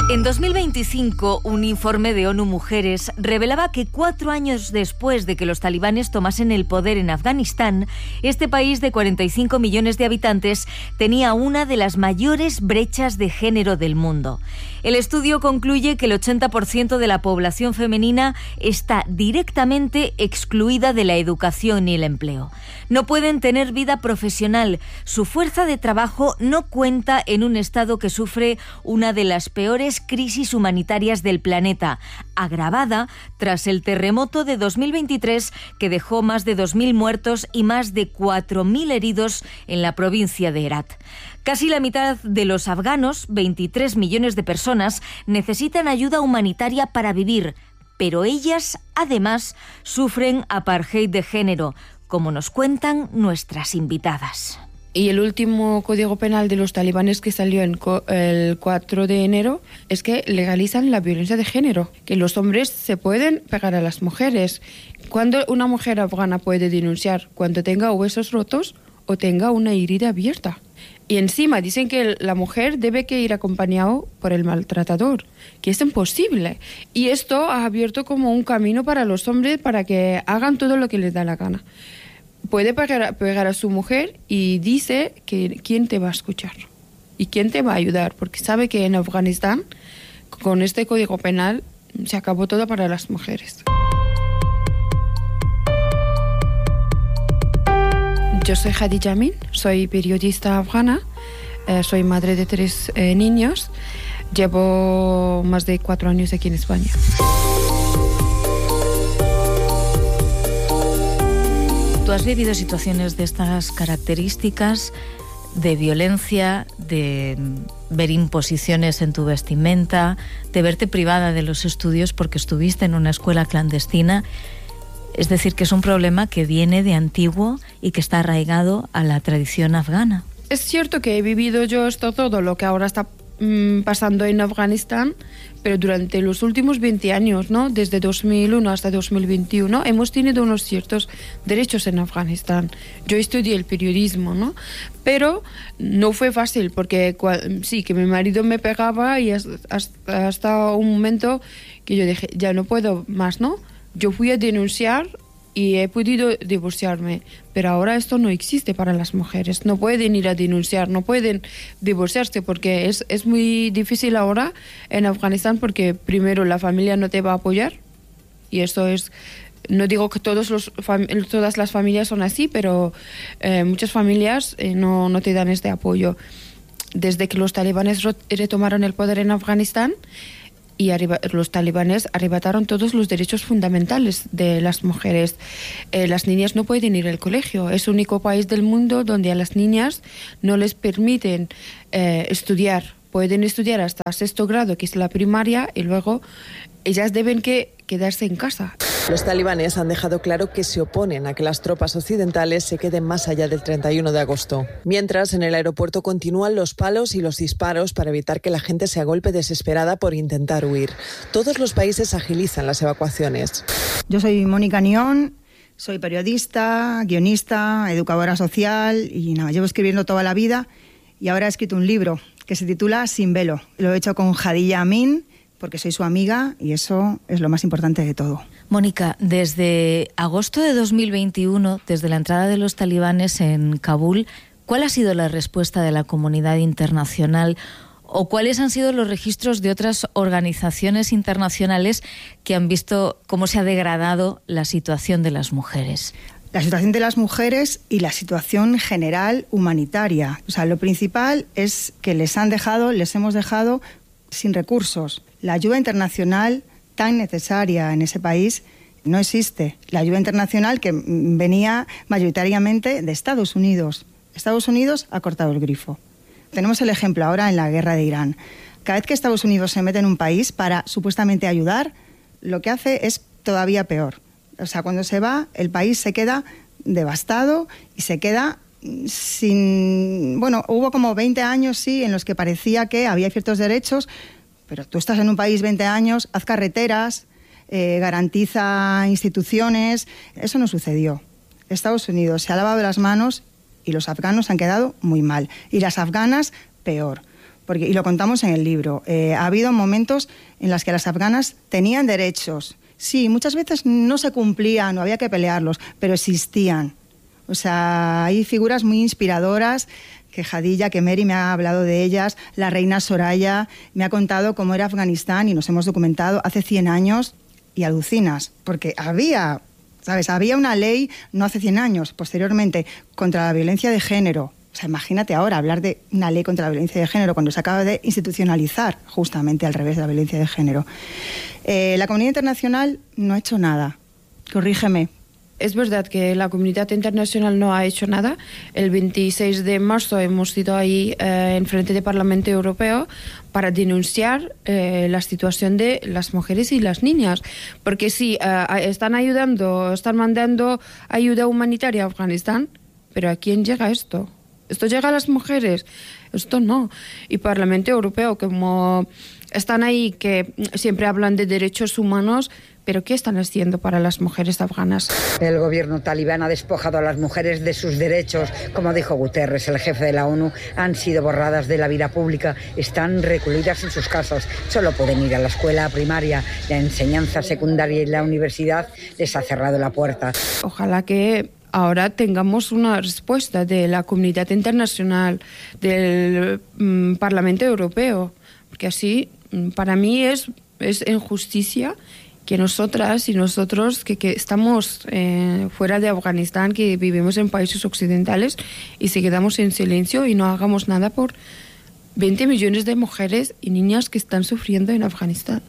En 2025, un informe de ONU Mujeres revelaba que 4 años después de que los talibanes tomasen el poder en Afganistán, este país de 45 millones de habitantes tenía una de las mayores brechas de género del mundo. El estudio concluye que el 80% de la población femenina está directamente excluida de la educación y el empleo. No pueden tener vida profesional. Su fuerza de trabajo no cuenta en un estado que sufre una de las peores crisis humanitarias del planeta, agravada tras el terremoto de 2023 que dejó más de 2.000 muertos y más de 4.000 heridos en la provincia de Herat. Casi la mitad de los afganos, 23 millones de personas, necesitan ayuda humanitaria para vivir, pero ellas, además, sufren apartheid de género, como nos cuentan nuestras invitadas. Y el último código penal de los talibanes que salió el 4 de enero es que legalizan la violencia de género, que los hombres se pueden pegar a las mujeres. Cuando una mujer afgana puede denunciar cuando tenga huesos rotos o tenga una herida abierta. Y encima dicen que la mujer debe que ir acompañado por el maltratador, que es imposible. Y esto ha abierto como un camino para los hombres para que hagan todo lo que les da la gana. Puede pegar a su mujer y dice que quién te va a escuchar y quién te va a ayudar, porque sabe que en Afganistán, con este código penal, se acabó todo para las mujeres. Yo soy Khadija Amin, soy periodista afgana, soy madre de 3 niños, llevo más de 4 años aquí en España. ¿Tú has vivido situaciones de estas características, de violencia, de ver imposiciones en tu vestimenta, de verte privada de los estudios porque estuviste en una escuela clandestina? Es decir, que es un problema que viene de antiguo y que está arraigado a la tradición afgana. Es cierto que he vivido yo todo lo que ahora está pasando en Afganistán, pero durante los últimos 20 años, ¿no? Desde 2001 hasta 2021, hemos tenido unos ciertos derechos en Afganistán. Yo estudié el periodismo, ¿no? Pero no fue fácil, porque sí, que mi marido me pegaba y hasta un momento que yo dije, ya no puedo más, ¿no? Yo fui a denunciar y he podido divorciarme, pero ahora esto no existe para las mujeres. No pueden ir a denunciar, no pueden divorciarse, porque es muy difícil ahora en Afganistán, porque primero la familia no te va a apoyar, y esto es, no digo que todas las familias son así, pero muchas familias no te dan este apoyo. Desde que los talibanes retomaron el poder en Afganistán, y los talibanes arrebataron todos los derechos fundamentales de las mujeres. Las niñas no pueden ir al colegio. Es el único país del mundo donde a las niñas no les permiten estudiar. Pueden estudiar hasta 6º grado, que es la primaria, y luego ellas deben quedarse en casa. Los talibanes han dejado claro que se oponen a que las tropas occidentales se queden más allá del 31 de agosto. Mientras, en el aeropuerto continúan los palos y los disparos para evitar que la gente se agolpe desesperada por intentar huir. Todos los países agilizan las evacuaciones. Yo soy Mónica Nión, soy periodista, guionista, educadora social y llevo escribiendo toda la vida y ahora he escrito un libro que se titula Sin velo. Lo he hecho con Khadija Amin, porque soy su amiga y eso es lo más importante de todo. Mónica, desde agosto de 2021, desde la entrada de los talibanes en Kabul, ¿cuál ha sido la respuesta de la comunidad internacional o cuáles han sido los registros de otras organizaciones internacionales que han visto cómo se ha degradado la situación de las mujeres? La situación de las mujeres y la situación general humanitaria. O sea, lo principal es que les hemos dejado sin recursos. La ayuda internacional tan necesaria en ese país no existe. La ayuda internacional que venía mayoritariamente de Estados Unidos. Estados Unidos ha cortado el grifo. Tenemos el ejemplo ahora en la guerra de Irán. Cada vez que Estados Unidos se mete en un país para supuestamente ayudar, lo que hace es todavía peor. O sea, cuando se va, el país se queda devastado y se queda sin... Bueno, hubo como 20 años, sí, en los que parecía que había ciertos derechos, pero tú estás en un país 20 años, haz carreteras, garantiza instituciones. Eso no sucedió. Estados Unidos se ha lavado las manos y los afganos han quedado muy mal. Y las afganas, peor. porque, y lo contamos en el libro, ha habido momentos en los que las afganas tenían derechos. Sí, muchas veces no se cumplían, no había que pelearlos, pero existían. O sea, hay figuras muy inspiradoras, que Khadija, que Mary me ha hablado de ellas, la reina Soraya me ha contado cómo era Afganistán y nos hemos documentado hace 100 años y alucinas, porque había, ¿sabes? Había una ley, no hace 100 años, posteriormente, contra la violencia de género. O sea, imagínate ahora hablar de una ley contra la violencia de género cuando se acaba de institucionalizar justamente al revés de la violencia de género. La comunidad internacional no ha hecho nada. Corrígeme. Es verdad que la comunidad internacional no ha hecho nada. El 26 de marzo hemos ido ahí en frente del Parlamento Europeo para denunciar la situación de las mujeres y las niñas. Porque sí, están ayudando, están mandando ayuda humanitaria a Afganistán, pero ¿a quién llega esto? ¿Esto llega a las mujeres? Esto no. Y Parlamento Europeo, como están ahí, que siempre hablan de derechos humanos, pero ¿qué están haciendo para las mujeres afganas? El gobierno talibán ha despojado a las mujeres de sus derechos. Como dijo Guterres, el jefe de la ONU, han sido borradas de la vida pública, están recluidas en sus casas. Solo pueden ir a la escuela primaria, la enseñanza secundaria y la universidad les ha cerrado la puerta. Ojalá que ahora tengamos una respuesta de la comunidad internacional, del Parlamento Europeo, porque así, para mí es injusticia que nosotras y nosotros que estamos fuera de Afganistán, que vivimos en países occidentales y se quedamos en silencio y no hagamos nada por 20 millones de mujeres y niñas que están sufriendo en Afganistán.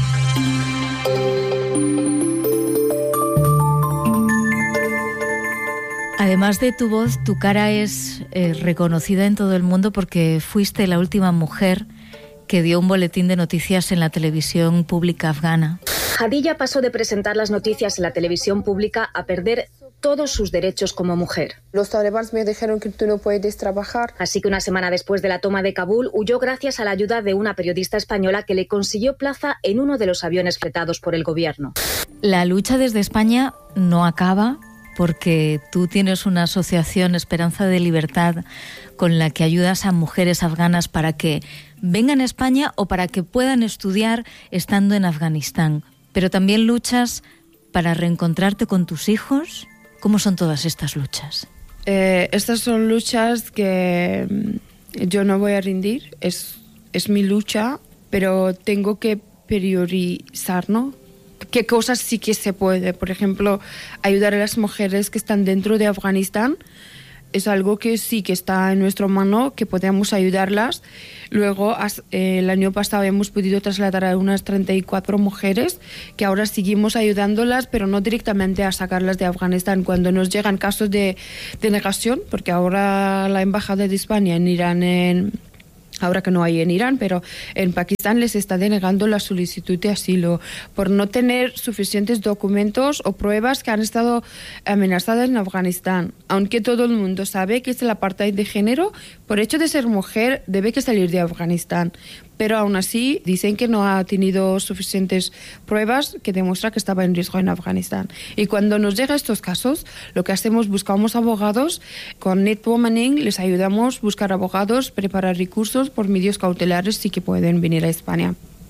Además de tu voz, tu cara es reconocida en todo el mundo porque fuiste la última mujer que dio un boletín de noticias en la televisión pública afgana. Khadija pasó de presentar las noticias en la televisión pública a perder todos sus derechos como mujer. Los talibanes me dijeron que tú no puedes trabajar. Así que una semana después de la toma de Kabul, huyó gracias a la ayuda de una periodista española que le consiguió plaza en uno de los aviones fletados por el gobierno. La lucha desde España no acaba porque tú tienes una asociación, Esperanza de Libertad, con la que ayudas a mujeres afganas para que vengan a España o para que puedan estudiar estando en Afganistán. Pero también luchas para reencontrarte con tus hijos. ¿Cómo son todas estas luchas? Estas son luchas que yo no voy a rendir. Es mi lucha, pero tengo que priorizar, ¿no? ¿Qué cosas sí que se puede? Por ejemplo, ayudar a las mujeres que están dentro de Afganistán. Es algo que sí que está en nuestra mano, que podemos ayudarlas. Luego, el año pasado hemos podido trasladar a unas 34 mujeres, que ahora seguimos ayudándolas, pero no directamente a sacarlas de Afganistán. Cuando nos llegan casos de denegación, porque ahora la Embajada de España en Irán, ahora que no hay en Irán, pero en Pakistán les está denegando la solicitud de asilo por no tener suficientes documentos o pruebas que han estado amenazadas en Afganistán. Aunque todo el mundo sabe que es el apartheid de género, por hecho de ser mujer debe que salir de Afganistán. Pero aún así dicen que no ha tenido suficientes pruebas que demuestran que estaba en riesgo en Afganistán. Y cuando nos llegan estos casos, lo que hacemos, buscamos abogados. Con Netwomaning les ayudamos a buscar abogados, preparar recursos por medios cautelares sí que pueden venir a España.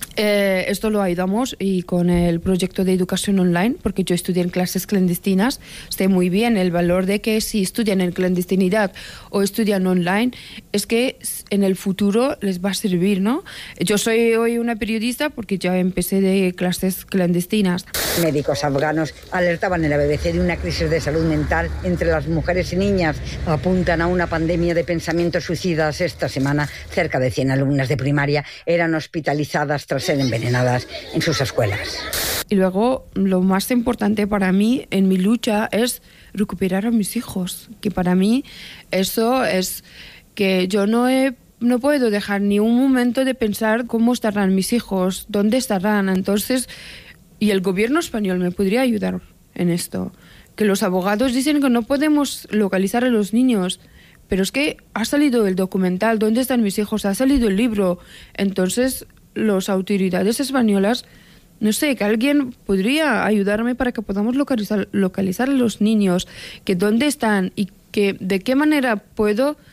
Esto lo ayudamos y con el proyecto de educación online, porque yo estudié en clases clandestinas, sé muy bien el valor de que si estudian en clandestinidad o estudian online, es que en el futuro les va a servir, ¿no? Yo soy hoy una periodista porque ya empecé de clases clandestinas. Médicos afganos alertaban en la BBC de una crisis de salud mental entre las mujeres y niñas. Apuntan a una pandemia de pensamientos suicidas. Esta semana, cerca de 100 alumnas de primaria eran hospitalizadas tras ser envenenadas en sus escuelas. Y luego, lo más importante para mí en mi lucha es recuperar a mis hijos, que para mí eso es que yo no puedo dejar ni un momento de pensar cómo estarán mis hijos, dónde estarán. Entonces, y el gobierno español me podría ayudar en esto, que los abogados dicen que no podemos localizar a los niños, pero es que ha salido el documental ¿Dónde están mis hijos?, ha salido el libro. Entonces las autoridades españolas, no sé, que alguien podría ayudarme para que podamos localizar a los niños, que dónde están y que de qué manera puedo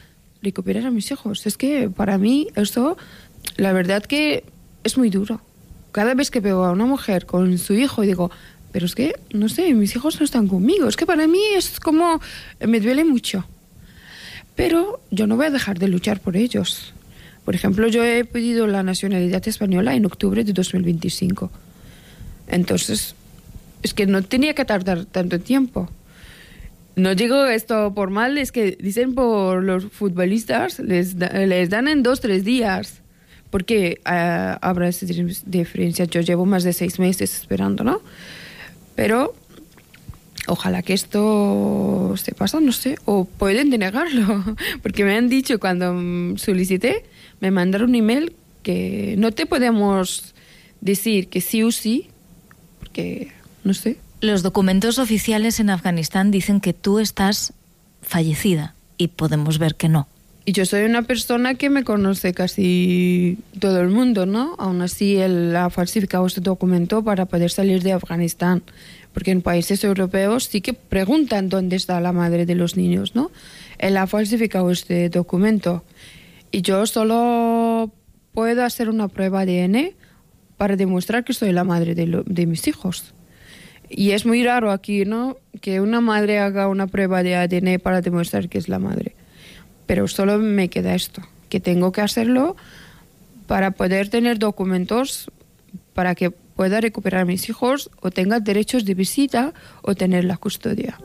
recuperar a mis hijos. Es que para mí esto, la verdad que es muy duro. Cada vez que veo a una mujer con su hijo y digo, pero es que, no sé, mis hijos no están conmigo. Es que para mí es como, me duele mucho. Pero yo no voy a dejar de luchar por ellos. Por ejemplo, yo he pedido la nacionalidad española en octubre de 2025. Entonces, es que no tenía que tardar tanto tiempo. No digo esto por mal, es que dicen por los futbolistas, les dan en 2-3 días. Porque habrá esa diferencia. Yo llevo más de 6 meses esperando, ¿no? Pero ojalá que esto se pasa, no sé, o pueden denegarlo. Porque me han dicho cuando solicité, me mandaron un email que no te podemos decir que sí o sí, porque no sé. Los documentos oficiales en Afganistán dicen que tú estás fallecida y podemos ver que no. Y yo soy una persona que me conoce casi todo el mundo, ¿no? Aún así, él ha falsificado este documento para poder salir de Afganistán. Porque en países europeos sí que preguntan dónde está la madre de los niños, ¿no? Él ha falsificado este documento. Y yo solo puedo hacer una prueba de ADN para demostrar que soy la madre de mis hijos. Y es muy raro aquí, ¿no? Que una madre haga una prueba de ADN para demostrar que es la madre. Pero solo me queda esto, que tengo que hacerlo para poder tener documentos para que pueda recuperar a mis hijos o tenga derechos de visita o tener la custodia.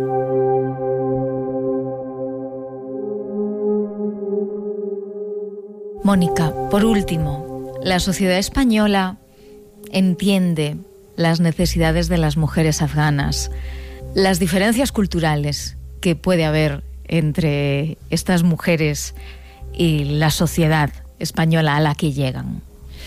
Mónica, por último, la sociedad española entiende las necesidades de las mujeres afganas, las diferencias culturales que puede haber entre estas mujeres y la sociedad española a la que llegan.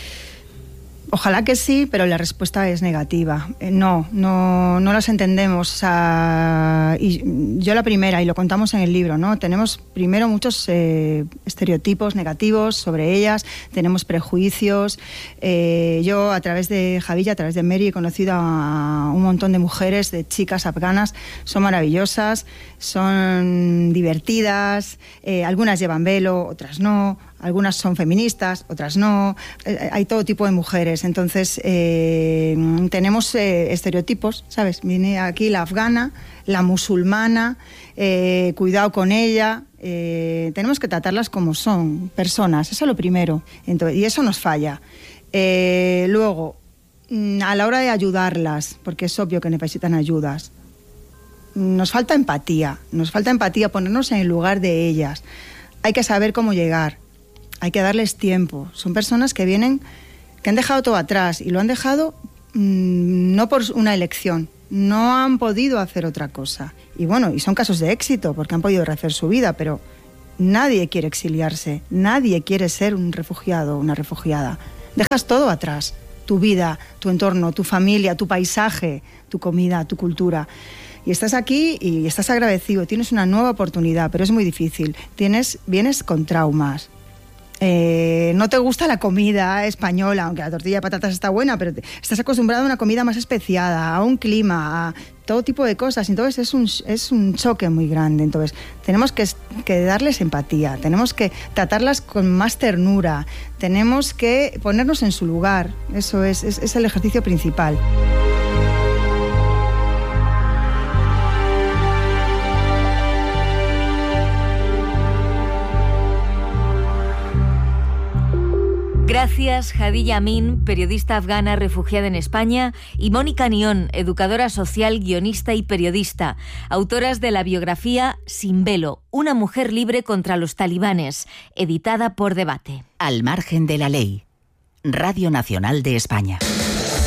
Ojalá que sí, pero la respuesta es negativa. No las entendemos. O sea, y yo la primera, y lo contamos en el libro, ¿no? Tenemos primero muchos estereotipos negativos sobre ellas, tenemos prejuicios. Yo a través de Javilla, a través de Mary, he conocido a un montón de mujeres, de chicas afganas. Son maravillosas, son divertidas, algunas llevan velo, otras no. Algunas son feministas, otras no. Hay todo tipo de mujeres. Entonces, tenemos estereotipos, ¿sabes? Viene aquí la afgana, la musulmana, cuidado con ella. Tenemos que tratarlas como son, personas. Eso es lo primero. Entonces, y eso nos falla. Luego, a la hora de ayudarlas, porque es obvio que necesitan ayudas, nos falta empatía. Nos falta empatía, ponernos en el lugar de ellas. Hay que saber cómo llegar. Hay que darles tiempo. Son personas que vienen, que han dejado todo atrás y lo han dejado no por una elección. No han podido hacer otra cosa. Y bueno, y son casos de éxito porque han podido rehacer su vida, pero nadie quiere exiliarse. Nadie quiere ser un refugiado o una refugiada. Dejas todo atrás. Tu vida, tu entorno, tu familia, tu paisaje, tu comida, tu cultura. Y estás aquí y estás agradecido. Tienes una nueva oportunidad, pero es muy difícil. Vienes con traumas. No te gusta la comida española, aunque la tortilla de patatas está buena, pero estás acostumbrado a una comida más especiada, a un clima, a todo tipo de cosas. Entonces es un choque muy grande. Entonces tenemos que darles empatía, tenemos que tratarlas con más ternura, tenemos que ponernos en su lugar. Eso es el ejercicio principal. Gracias, Hadilla Amin, periodista afgana refugiada en España, y Mónica Nión, educadora social, guionista y periodista, autoras de la biografía Sin velo, una mujer libre contra los talibanes, editada por Debate. Al margen de la ley. Radio Nacional de España.